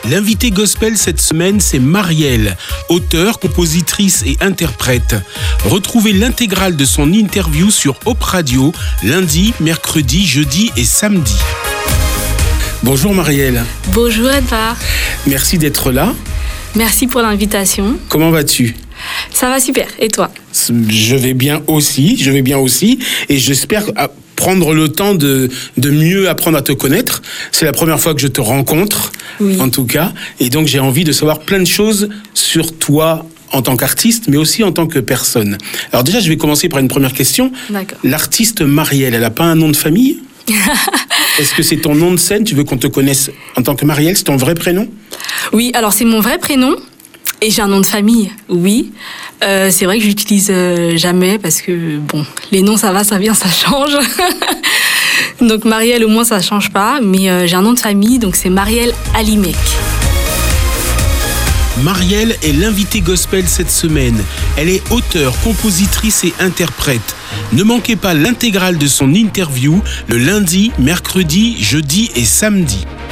L'invité gospel cette semaine, c'est Marielle, auteure, compositrice et interprète. Retrouvez l'intégrale de son interview sur Hop Radio, lundi, mercredi, jeudi et samedi. Bonjour Marielle. Bonjour Edouard. Merci d'être là. Merci pour l'invitation. Comment vas-tu ? Ça va super, et toi ? Je vais bien aussi, et j'espère prendre le temps de mieux apprendre à te connaître. C'est la première fois que je te rencontre, oui. En tout cas, et donc j'ai envie de savoir plein de choses sur toi en tant qu'artiste, mais aussi en tant que personne. Alors déjà, je vais commencer par une première question. D'accord. L'artiste Marielle, elle n'a pas un nom de famille ? Est-ce que c'est ton nom de scène ? Tu veux qu'on te connaisse en tant que Marielle ? C'est ton vrai prénom ? Oui, alors c'est mon vrai prénom. Et j'ai un nom de famille, oui. C'est vrai que je l'utilise jamais parce que, bon, les noms, ça va, ça vient, ça change. Donc Marielle, au moins, ça change pas. Mais j'ai un nom de famille, donc c'est Marielle Alimec. Marielle est l'invitée gospel cette semaine. Elle est auteure, compositrice et interprète. Ne manquez pas l'intégrale de son interview le lundi, mercredi, jeudi et samedi.